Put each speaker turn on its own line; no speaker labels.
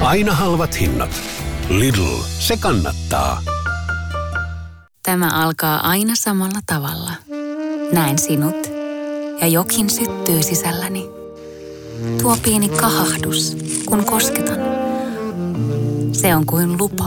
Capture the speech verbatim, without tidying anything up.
Aina halvat hinnat. Lidl, se kannattaa.
Tämä alkaa aina samalla tavalla. Näen sinut ja jokin syttyy sisälläni. Tuo pieni kahahdus, kun kosketan. Se on kuin lupa.